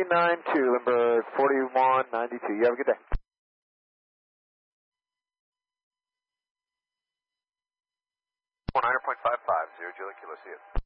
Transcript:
392, Lindbergh 4192. You have a good day. 9.55, 0 Juliet Kilo, see you.